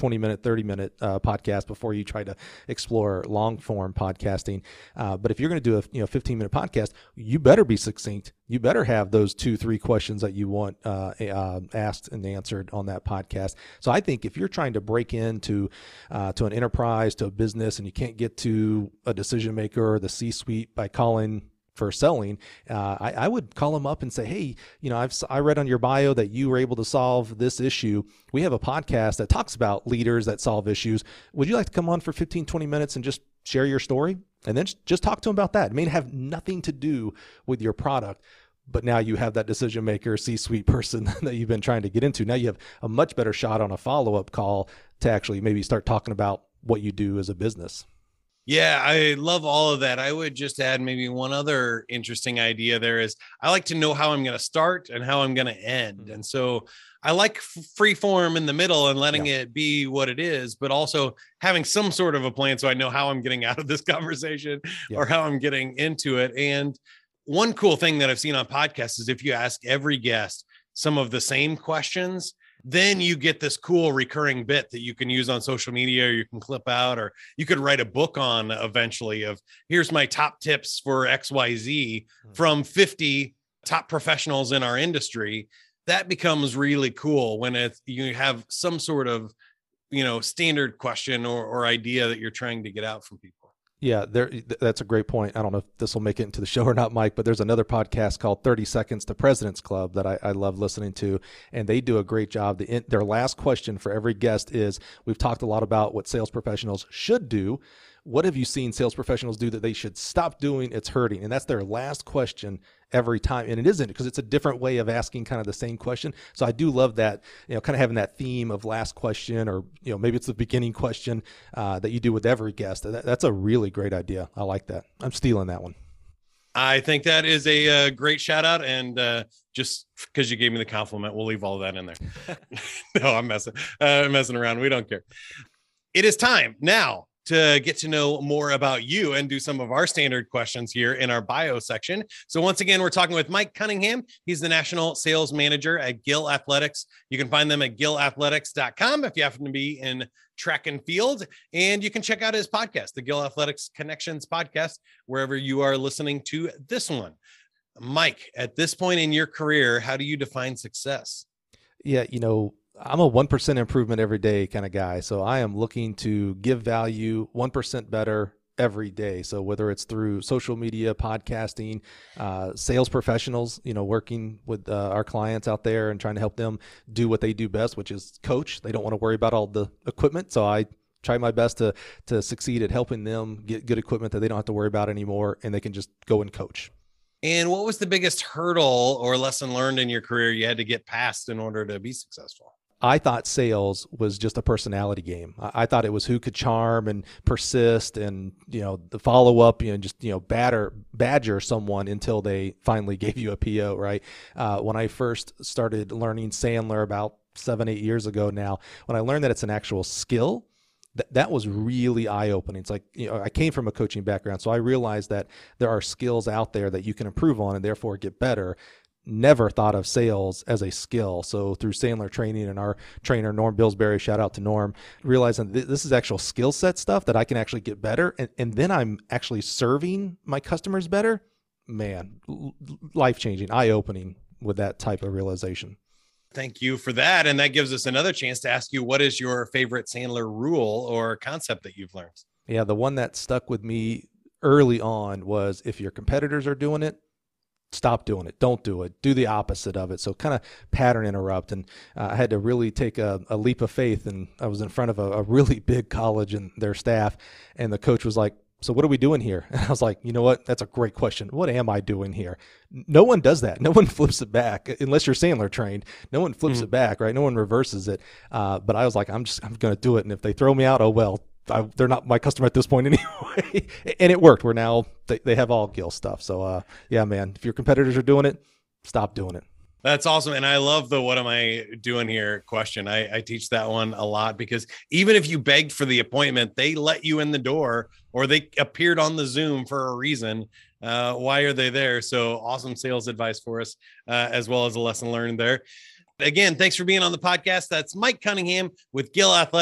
20-minute, 30-minute podcast before you try to explore long-form podcasting. But if you're going to do a 15-minute podcast, you better be succinct. You better have those 2-3 questions that you want asked and answered on that podcast. So I think if you're trying to break into to an enterprise, to a business, and you can't get to a decision maker or the C-suite by calling for selling, I would call them up and say, hey, I read on your bio that you were able to solve this issue. We have a podcast that talks about leaders that solve issues. Would you like to come on for 15, 20 minutes and just share your story? And then just talk to them about that. It may have nothing to do with your product, but now you have that decision maker, C-suite person that you've been trying to get into. Now you have a much better shot on a follow-up call to actually maybe start talking about what you do as a business. Yeah, I love all of that. I would just add maybe one other interesting idea there is I like to know how I'm going to start and how I'm going to end. And so I like free form in the middle and letting it be what it is, but also having some sort of a plan so I know how I'm getting out of this conversation or how I'm getting into it. And one cool thing that I've seen on podcasts is if you ask every guest some of the same questions, then you get this cool recurring bit that you can use on social media, or you can clip out, or you could write a book on eventually of here's my top tips for XYZ from 50 top professionals in our industry. That becomes really cool when you have some sort of, standard question or idea that you're trying to get out from people. Yeah, that's a great point. I don't know if this will make it into the show or not, Mike, but there's another podcast called 30 Seconds to President's Club that I love listening to, and they do a great job. Their last question for every guest is, we've talked a lot about what sales professionals should do. What have you seen sales professionals do that they should stop doing? It's hurting. And that's their last question every time. And it isn't, because it's a different way of asking kind of the same question. So I do love that, kind of having that theme of last question, or, maybe it's the beginning question that you do with every guest. That's a really great idea. I like that. I'm stealing that one. I think that is a great shout out. And just because you gave me the compliment, we'll leave all of that in there. No, I'm messing around. We don't care. It is time now to get to know more about you and do some of our standard questions here in our bio section. So once again, we're talking with Mike Cunningham. He's the National Sales Manager at Gill Athletics. You can find them at gillathletics.com if you happen to be in track and field. And you can check out his podcast, the Gill Athletics Connections podcast, wherever you are listening to this one. Mike, at this point in your career, how do you define success? Yeah, I'm a 1% improvement every day kind of guy. So I am looking to give value 1% better every day. So whether it's through social media, podcasting, sales professionals, working with our clients out there and trying to help them do what they do best, which is coach. They don't want to worry about all the equipment. So I try my best to succeed at helping them get good equipment that they don't have to worry about anymore, and they can just go and coach. And what was the biggest hurdle or lesson learned in your career you had to get past in order to be successful? I thought sales was just a personality game. I thought it was who could charm and persist and, the follow up, just, badger someone until they finally gave you a PO, right? When I first started learning Sandler about 7-8 years ago now, when I learned that it's an actual skill, that was really eye-opening. It's like, I came from a coaching background, so I realized that there are skills out there that you can improve on and therefore get better. Never thought of sales as a skill. So through Sandler training and our trainer, Norm Billsbury, shout out to Norm, realizing this is actual skill set stuff that I can actually get better. And then I'm actually serving my customers better. Man, life-changing, eye-opening with that type of realization. Thank you for that. And that gives us another chance to ask you, what is your favorite Sandler rule or concept that you've learned? Yeah, the one that stuck with me early on was, if your competitors are doing it, stop doing it. Don't do it. Do the opposite of it. So kind of pattern interrupt. And I had to really take a leap of faith. And I was in front of a really big college and their staff. And the coach was like, so what are we doing here? And I was like, you know what? That's a great question. What am I doing here? No one does that. No one flips it back unless you're Sandler trained. No one flips it back, right? No one reverses it. But I was like, I'm going to do it. And if they throw me out, oh, well, they're not my customer at this point anyway. And it worked. We're now, they have all Gill stuff. So yeah, man, if your competitors are doing it, stop doing it. That's awesome. And I love the what am I doing here question. I teach that one a lot, because even if you begged for the appointment, they let you in the door, or they appeared on the Zoom for a reason. Why are they there? So awesome sales advice for us, as well as a lesson learned there. Again, thanks for being on the podcast. That's Mike Cunningham with Gill Athletics.